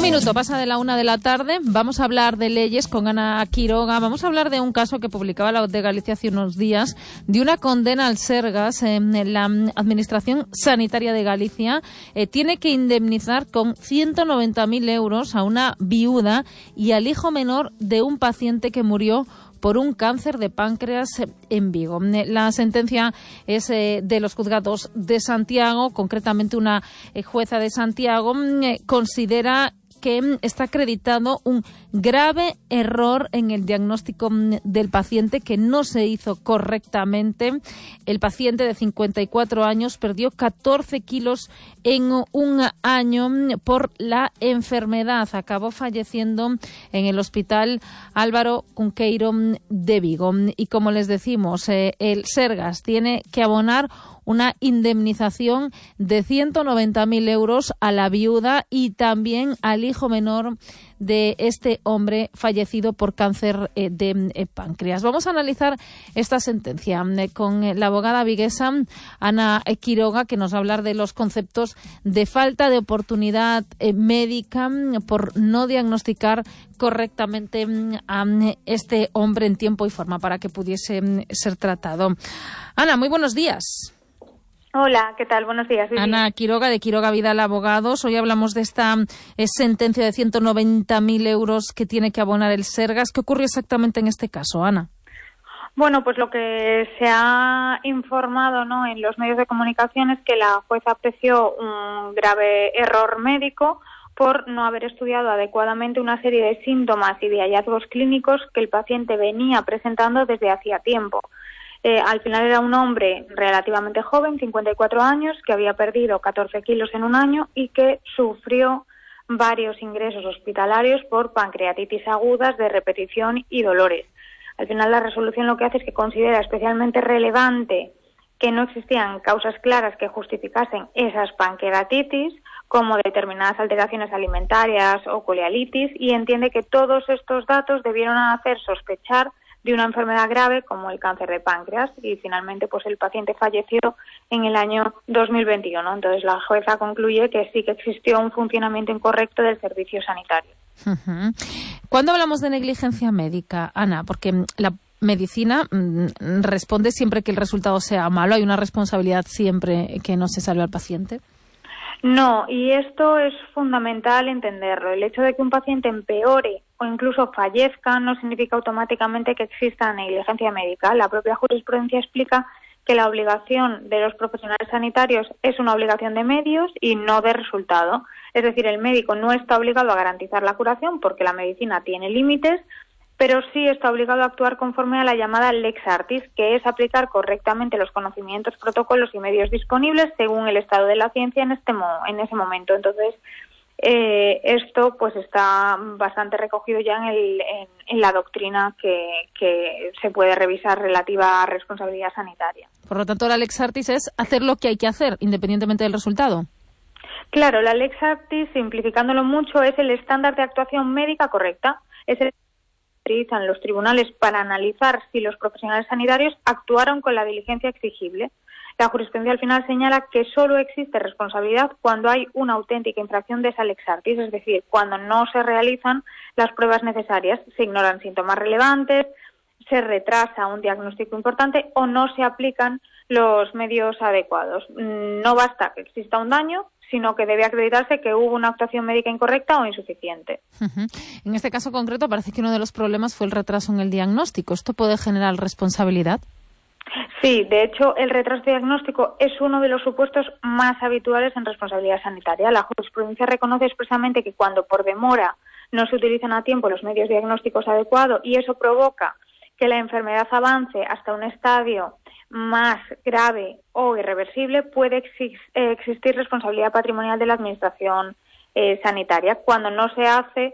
minuto pasa de la 1 de la tarde. Vamos a hablar de leyes con Ana Quiroga. Vamos a hablar de un caso que publicaba La Voz de Galicia hace unos días, de una condena al Sergas. La Administración Sanitaria de Galicia tiene que indemnizar con 190.000 euros a una viuda y al hijo menor de un paciente que murió por un cáncer de páncreas en Vigo. La sentencia es de los juzgados de Santiago. Concretamente, una jueza de Santiago considera que está acreditado un grave error en el diagnóstico del paciente, que no se hizo correctamente. El paciente de 54 años perdió 14 kilos en un año por la enfermedad. Acabó falleciendo en el Hospital Álvaro Cunqueiro de Vigo. Y como les decimos, el Sergas tiene que abonar una indemnización de 190.000 euros a la viuda y también al hijo menor de este hombre fallecido por cáncer de páncreas. Vamos a analizar esta sentencia con la abogada viguesa Ana Quiroga, que nos va a hablar de los conceptos de falta de oportunidad médica por no diagnosticar correctamente a este hombre en tiempo y forma para que pudiese ser tratado. Ana, muy buenos días. Hola, ¿qué tal? Buenos días. Vivi. Ana Quiroga, de Quiroga Vidal Abogados. Hoy hablamos de esta sentencia de 190.000 euros que tiene que abonar el Sergas. ¿Qué ocurrió exactamente en este caso, Ana? Bueno, pues lo que se ha informado, ¿no?, en los medios de comunicación es que la jueza apreció un grave error médico por no haber estudiado adecuadamente una serie de síntomas y de hallazgos clínicos que el paciente venía presentando desde hacía tiempo. Al final era un hombre relativamente joven, 54 años, que había perdido 14 kilos en un año y que sufrió varios ingresos hospitalarios por pancreatitis agudas de repetición y dolores. Al final la resolución lo que hace es que considera especialmente relevante que no existían causas claras que justificasen esas pancreatitis, como determinadas alteraciones alimentarias o colealitis, y entiende que todos estos datos debieron hacer sospechar de una enfermedad grave como el cáncer de páncreas, y finalmente pues el paciente falleció en el año 2021. Entonces la jueza concluye que sí que existió un funcionamiento incorrecto del servicio sanitario. Uh-huh. ¿Cuándo hablamos de negligencia médica, Ana? Porque la medicina responde siempre que el resultado sea malo. ¿Hay una responsabilidad siempre que no se salve al paciente? No, y esto es fundamental entenderlo. El hecho de que un paciente empeore o incluso fallezca no significa automáticamente que exista negligencia médica. La propia jurisprudencia explica que la obligación de los profesionales sanitarios es una obligación de medios y no de resultado. Es decir, el médico no está obligado a garantizar la curación porque la medicina tiene límites, pero sí está obligado a actuar conforme a la llamada lex artis, que es aplicar correctamente los conocimientos, protocolos y medios disponibles según el estado de la ciencia en ese momento. Entonces, esto pues está bastante recogido ya en la doctrina que se puede revisar relativa a responsabilidad sanitaria. Por lo tanto, la lex artis es hacer lo que hay que hacer, independientemente del resultado. Claro, la lex artis, simplificándolo mucho, es el estándar de actuación médica correcta. Es el que utilizan los tribunales para analizar si los profesionales sanitarios actuaron con la diligencia exigible. La jurisprudencia al final señala que solo existe responsabilidad cuando hay una auténtica infracción de esa lex artis, es decir, cuando no se realizan las pruebas necesarias, se ignoran síntomas relevantes, se retrasa un diagnóstico importante o no se aplican los medios adecuados. No basta que exista un daño, sino que debe acreditarse que hubo una actuación médica incorrecta o insuficiente. Uh-huh. En este caso concreto parece que uno de los problemas fue el retraso en el diagnóstico. ¿Esto puede generar responsabilidad? Sí, de hecho, el retraso diagnóstico es uno de los supuestos más habituales en responsabilidad sanitaria. La jurisprudencia reconoce expresamente que cuando por demora no se utilizan a tiempo los medios diagnósticos adecuados y eso provoca que la enfermedad avance hasta un estadio más grave o irreversible, puede existir responsabilidad patrimonial de la administración sanitaria. Cuando no se hace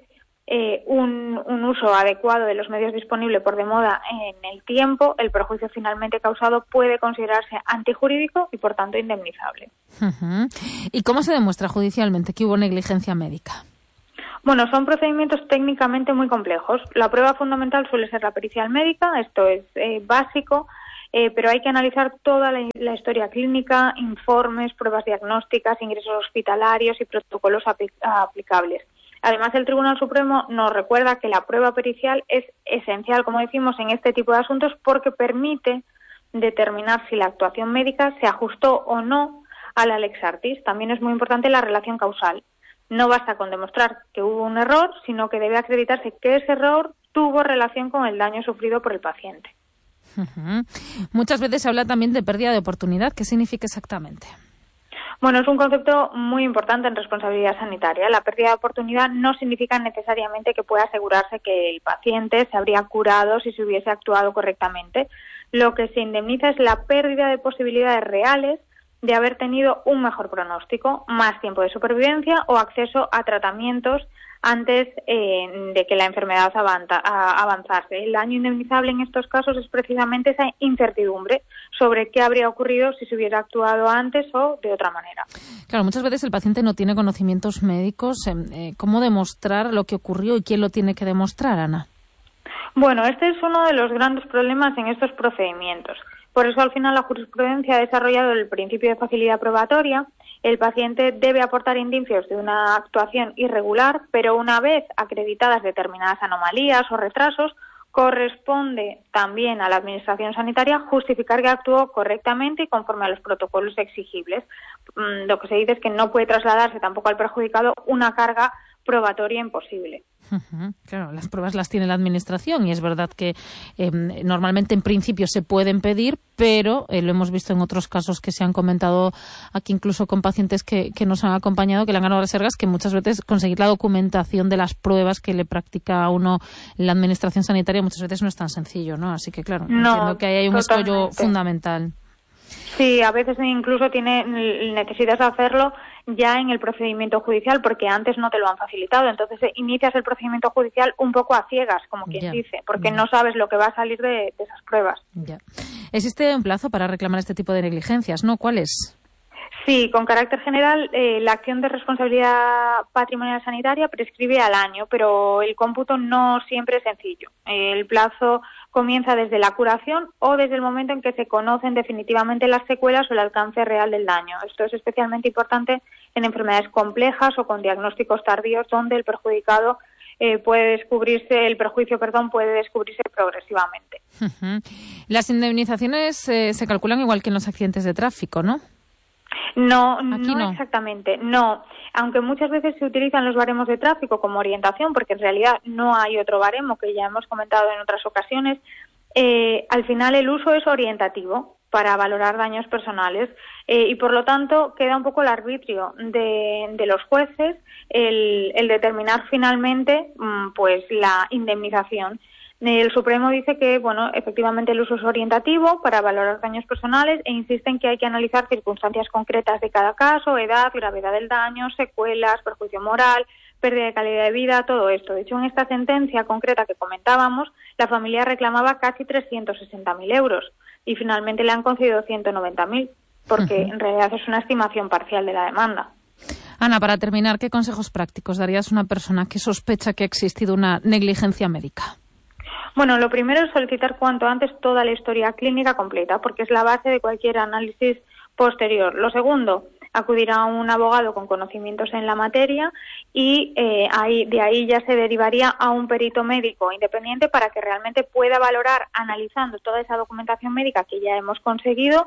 un uso adecuado de los medios disponibles por demora en el tiempo, el perjuicio finalmente causado puede considerarse antijurídico y, por tanto, indemnizable. Uh-huh. ¿Y cómo se demuestra judicialmente que hubo negligencia médica? Bueno, son procedimientos técnicamente muy complejos. La prueba fundamental suele ser la pericial médica, esto es básico, pero hay que analizar toda la historia clínica, informes, pruebas diagnósticas, ingresos hospitalarios y protocolos aplicables. Además, el Tribunal Supremo nos recuerda que la prueba pericial es esencial, como decimos, en este tipo de asuntos porque permite determinar si la actuación médica se ajustó o no a la lex artis. También es muy importante la relación causal. No basta con demostrar que hubo un error, sino que debe acreditarse que ese error tuvo relación con el daño sufrido por el paciente. Muchas veces se habla también de pérdida de oportunidad. ¿Qué significa exactamente? Bueno, es un concepto muy importante en responsabilidad sanitaria. La pérdida de oportunidad no significa necesariamente que pueda asegurarse que el paciente se habría curado si se hubiese actuado correctamente. Lo que se indemniza es la pérdida de posibilidades reales de haber tenido un mejor pronóstico, más tiempo de supervivencia o acceso a tratamientos antes de que la enfermedad avanzase. El daño indemnizable en estos casos es precisamente esa incertidumbre sobre qué habría ocurrido si se hubiera actuado antes o de otra manera. Claro, muchas veces el paciente no tiene conocimientos médicos. ¿Cómo demostrar lo que ocurrió y quién lo tiene que demostrar, Ana? Bueno, este es uno de los grandes problemas en estos procedimientos. Por eso, al final, la jurisprudencia ha desarrollado el principio de facilidad probatoria. El paciente debe aportar indicios de una actuación irregular, pero una vez acreditadas determinadas anomalías o retrasos, corresponde también a la Administración Sanitaria justificar que actuó correctamente y conforme a los protocolos exigibles. Lo que se dice es que no puede trasladarse tampoco al perjudicado una carga probatoria imposible. Claro, las pruebas las tiene la Administración y es verdad que normalmente en principio se pueden pedir, pero lo hemos visto en otros casos que se han comentado aquí, incluso con pacientes que nos han acompañado, que le han ganado las Sergas, que muchas veces conseguir la documentación de las pruebas que le practica a uno la Administración Sanitaria muchas veces no es tan sencillo, ¿no? Así que claro, entiendo que ahí hay un escollo fundamental. Sí, a veces incluso necesitas hacerlo ya en el procedimiento judicial porque antes no te lo han facilitado. Entonces inicias el procedimiento judicial un poco a ciegas, como quien dice, porque no sabes lo que va a salir de esas pruebas. Ya. Existe un plazo para reclamar este tipo de negligencias, ¿no? ¿Cuál es? Sí, con carácter general, la acción de responsabilidad patrimonial sanitaria prescribe al año, pero el cómputo no siempre es sencillo. El plazo comienza desde la curación o desde el momento en que se conocen definitivamente las secuelas o el alcance real del daño. Esto es especialmente importante en enfermedades complejas o con diagnósticos tardíos donde el perjuicio puede descubrirse progresivamente. Las indemnizaciones se calculan igual que en los accidentes de tráfico, ¿no? No exactamente, no. Aunque muchas veces se utilizan los baremos de tráfico como orientación, porque en realidad no hay otro baremo, que ya hemos comentado en otras ocasiones, al final el uso es orientativo para valorar daños personales y por lo tanto queda un poco el arbitrio de los jueces el determinar finalmente pues la indemnización. El Supremo dice que, bueno, efectivamente el uso es orientativo para valorar daños personales e insiste en que hay que analizar circunstancias concretas de cada caso, edad, gravedad del daño, secuelas, perjuicio moral, pérdida de calidad de vida, todo esto. De hecho, en esta sentencia concreta que comentábamos, la familia reclamaba casi 360.000 euros y finalmente le han concedido 190.000 porque en realidad es una estimación parcial de la demanda. Ana, para terminar, ¿qué consejos prácticos darías a una persona que sospecha que ha existido una negligencia médica? Bueno, lo primero es solicitar cuanto antes toda la historia clínica completa, porque es la base de cualquier análisis posterior. Lo segundo, acudir a un abogado con conocimientos en la materia y de ahí ya se derivaría a un perito médico independiente para que realmente pueda valorar, analizando toda esa documentación médica que ya hemos conseguido,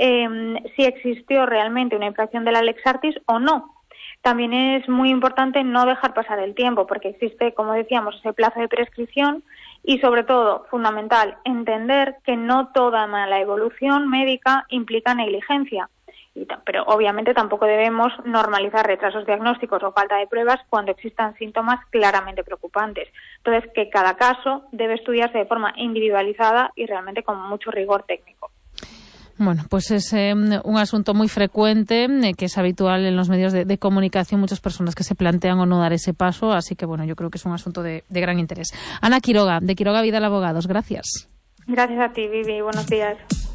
si existió realmente una infracción de la lex artis o no. También es muy importante no dejar pasar el tiempo, porque existe, como decíamos, ese plazo de prescripción y, sobre todo, fundamental, entender que no toda mala evolución médica implica negligencia. Pero, obviamente, tampoco debemos normalizar retrasos diagnósticos o falta de pruebas cuando existan síntomas claramente preocupantes. Entonces, que cada caso debe estudiarse de forma individualizada y realmente con mucho rigor técnico. Bueno, pues es un asunto muy frecuente, que es habitual en los medios de comunicación, muchas personas que se plantean o no dar ese paso, así que bueno, yo creo que es un asunto de gran interés. Ana Quiroga, de Quiroga Vidal Abogados, gracias. Gracias a ti, Vivi, buenos días.